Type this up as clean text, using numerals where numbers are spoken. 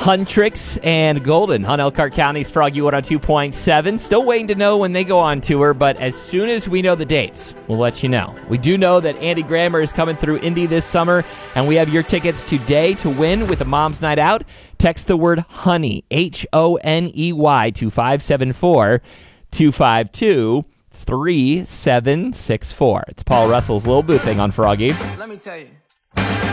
Huntrix and Golden, Hunt Elkhart County's Froggy 102.7. Still waiting to know when they go on tour, but as soon as we know the dates, we'll let you know. We do know that Andy Grammer is coming through Indy this summer, and we have your tickets today to win with a Mom's Night Out. Text the word HONEY, HONEY, to 574-252-3764. It's Paul Russell's Little Boo Thing on Froggy. Let me tell you.